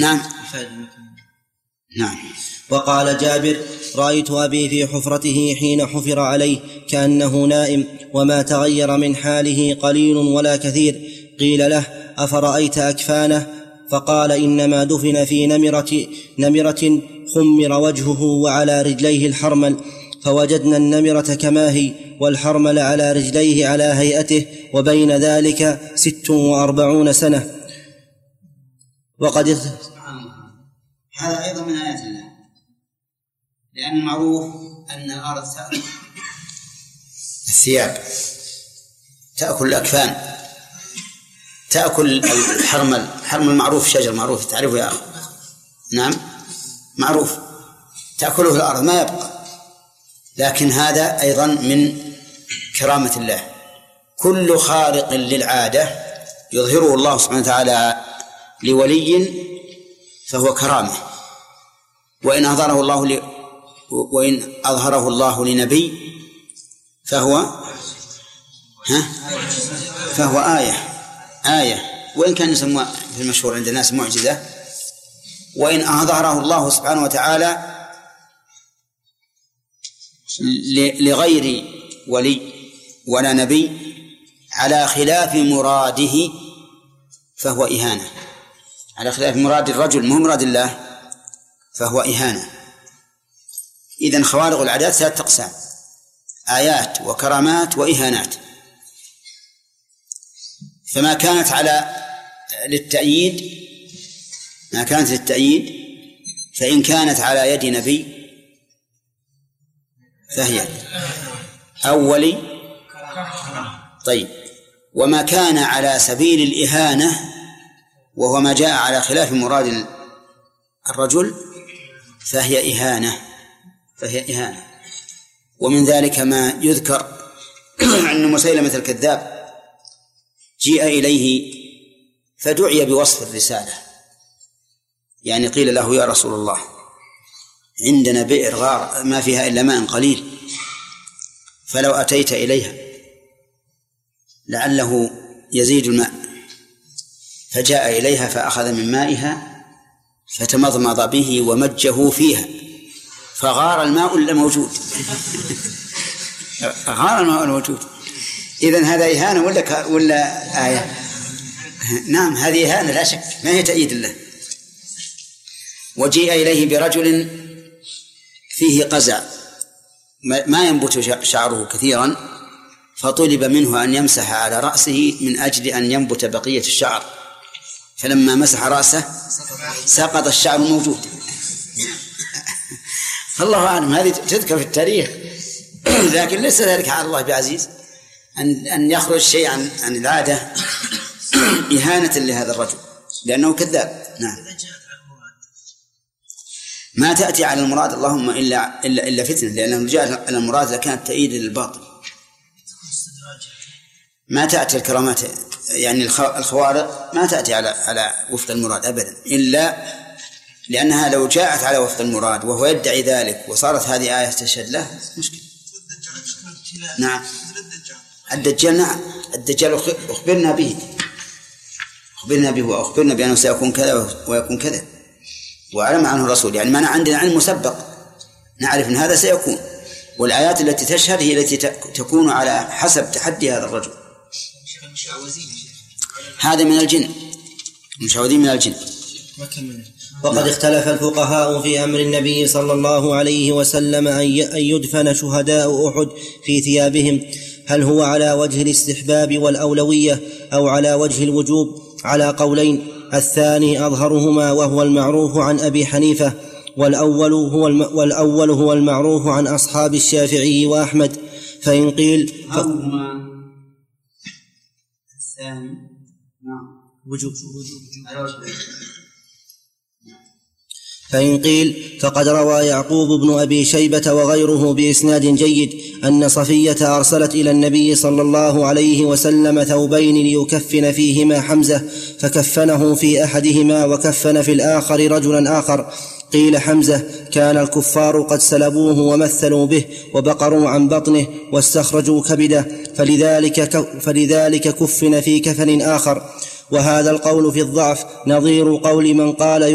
نعم. نعم. وقال جابر: رأيت أبي في حفرته حين حفر عليه كأنه نائم، وما تغير من حاله قليل ولا كثير. قيل له: أفرأيت أكفانه؟ فقال: إنما دفن في نمرة خمر وجهه وعلى رجليه الحرمل، فوجدنا النمرة كما هي والحرمل على رجليه على هيئته، وبين ذلك 46 سنة. وقد هذا أيضا من آيات الله، لأن المعروف أن الأرض تأكل الثياب، تأكل الأكفان، تأكل الحرمل. الحرمل معروف، شجر معروف، تعرفه يا أخي؟ نعم معروف، تأكله الأرض ما يبقى. لكن هذا أيضا من كرامة الله. كل خارق للعادة يظهره الله سبحانه وتعالى لولي فهو كرامة، وإن أظهره الله لنبي فهو آية، وإن كان يسمى في المشهور عند الناس معجزة. وإن أظهره الله سبحانه وتعالى لغير ولي ولا نبي على خلاف مراده فهو إهانة، على خلاف مراد الرجل مو مراد الله فهو إهانة. إذن خوارق العادات 3 أقسام: آيات وكرامات وإهانات. فما كانت للتأييد فإن كانت على يد نبي فهي أولي. طيب، وما كان على سبيل الإهانة وهو ما جاء على خلاف مراد الرجل فهي إهانة. ومن ذلك ما يذكر أن مسيلمة الكذاب جيء إليه فدعي بوصف الرسالة، يعني قيل له: يا رسول الله، عندنا بئر غار ما فيها إلا ماء قليل، فلو أتيت إليها لعله يزيد الماء. فجاء إليها فأخذ من مائها فتمضمض به ومجه فيها فغار الماء الموجود. غار الماء الموجود. إذن هذا إهانة ولا آية؟ نعم، هذه إهانة لا شك، ما هي تأييد الله. وجيء إليه برجل فيه قزع ما ينبت شعره كثيرا، فطلب منه أن يمسح على رأسه من أجل أن ينبت بقية الشعر، فلما مسح رأسه سقط الشعر الموجود. الله أعلم، هذه تذكر في التاريخ، لكن ليس ذلك على الله بعزيز أن يخرج شيء عن العادة إهانة لهذا الرجل لأنه كذاب. نعم. ما تأتي على المراد اللهم إلا فتنة، لأنه جاء على المراد لكانت تأييد للباطل. ما تأتي الكرامات يعني الخوارق ما تأتي على وفق المراد أبدا، إلا لأنها لو جاءت على وفق المراد وهو يدعي ذلك وصارت هذه آية تشهد له مشكلة. نعم. الدجال، نعم، الدجال أخبرنا به وأخبرنا بأنه سيكون كذا ويكون كذا، وأعلم عنه الرسول، يعني ما عندنا علم مسبق، نعرف أن هذا سيكون، والآيات التي تشهد هي التي تكون على حسب تحدي هذا الرجل. هذا من الجن، مشعوذين من الجن. وقد اختلف الفقهاء في أمر النبي صلى الله عليه وسلم أن يدفن شهداء أحد في ثيابهم، هل هو على وجه الاستحباب والأولوية أو على وجه الوجوب؟ على قولين، الثاني أظهرهما وهو المعروف عن أبي حنيفة، والأول هو المعروف عن أصحاب الشافعي وأحمد. فإن قيل فقد روى يعقوب بن أبي شيبة وغيره بإسناد جيد أن صفية أرسلت إلى النبي صلى الله عليه وسلم ثوبين ليكفن فيهما حمزة، فكفنه في أحدهما وكفن في الآخر رجلا آخر. قيل حمزة كان الكفار قد سلبوه ومثلوا به وبقروا عن بطنه واستخرجوا كبده، فلذلك كفن في كفن آخر. وهذا القول في الضعف نظير قول من قال